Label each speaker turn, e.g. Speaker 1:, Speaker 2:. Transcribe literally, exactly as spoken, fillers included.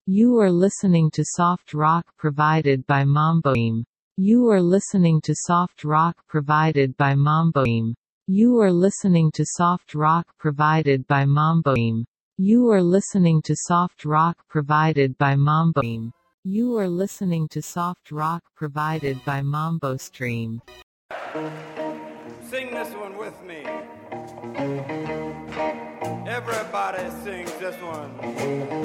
Speaker 1: You are listening to soft rock provided by Mamboim. You are listening to soft rock provided by Mamboim. You are listening to soft rock provided by Mamboim. You are listening to soft rock provided by Mamboim. You are listening to soft rock provided by Mambo Stream.
Speaker 2: Sing this one with me. Everybody sings this one.